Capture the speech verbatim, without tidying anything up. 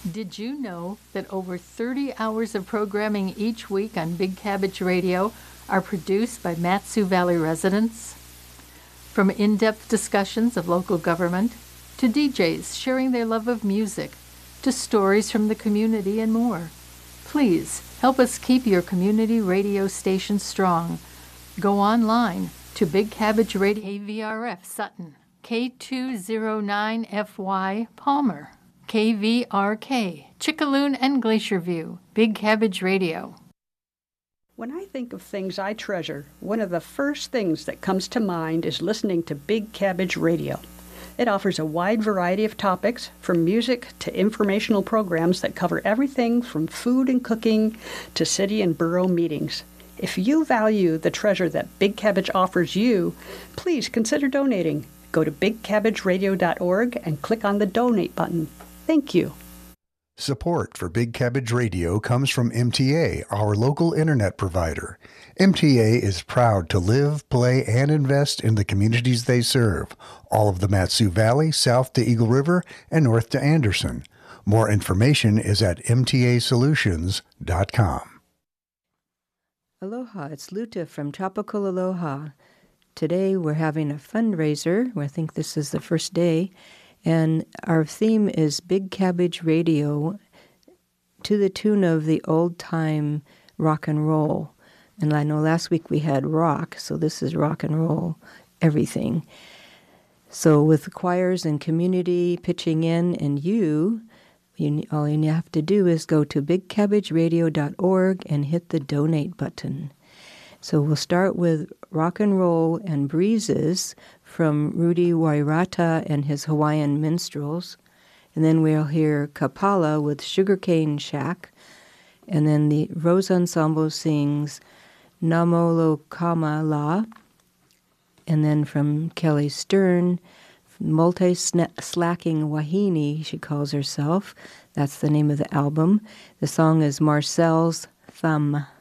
Did you know that over thirty hours of programming each week on Big Cabbage Radio are produced by Mat-Su Valley residents? From in-depth discussions of local government, to D Js sharing their love of music, to stories from the community and more. Please help us keep your community radio station strong. Go online to Big Cabbage Radio K V R F Sutton, K two oh nine F Y Palmer, K V R K Chickaloon and Glacier View, Big Cabbage Radio. When I think of things I treasure, one of the first things that comes to mind is listening to Big Cabbage Radio. It offers a wide variety of topics, from music to informational programs that cover everything from food and cooking to city and borough meetings. If you value the treasure that Big Cabbage offers you, please consider donating. Go to big cabbage radio dot org and click on the donate button. Thank you. Support for Big Cabbage Radio comes from M T A, our local internet provider. M T A is proud to live, play, and invest in the communities they serve, all of the Mat-Su Valley, south to Eagle River, and north to Anderson. More information is at m t a solutions dot com. Aloha, it's Luta from Tropical Aloha. Today we're having a fundraiser. I think this is the first day. And our theme is Big Cabbage Radio to the tune of the old-time rock and roll. And I know last week we had rock, so this is rock and roll, everything. So with the choirs and community pitching in and you, you all you have to do is go to big cabbage radio dot org and hit the donate button. So we'll start with Rock and Roll and Breezes from Rudy Wairata and his Hawaiian Minstrels. And then we'll hear Kapala with Sugarcane Shack. And then the Rose Ensemble sings Namolo Kama La. And then from Kelly Stern, Multi-Slacking Wahine, she calls herself. That's the name of the album. The song is Marcel's Thumb.